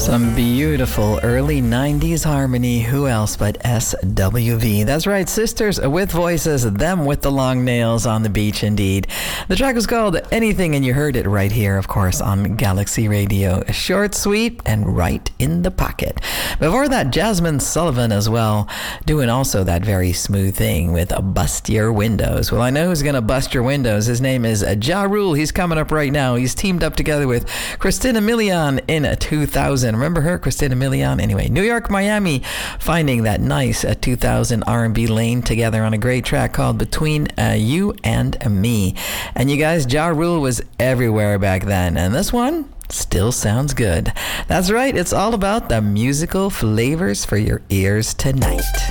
Some beautiful early 90s harmony. Who else but SWV? That's right, sisters with voices, them with the long nails on the beach indeed. The track was called Anything, and you heard it right here, of course, on Galaxy Radio. Short, sweet, and right in the pocket. Before that, Jasmine Sullivan as well, doing also that very smooth thing with Bust Your Windows. Well, I know who's going to bust your windows. His name is Ja Rule. He's coming up right now. He's teamed up together with Christina Milian in 2000. Remember her, Christina Milian? Anyway, New York, Miami, finding that nice 2000 R&B lane together on a great track called Between You and Me. And you guys, Ja Rule was everywhere back then, and this one still sounds good. That's right, it's all about the musical flavors for your ears tonight.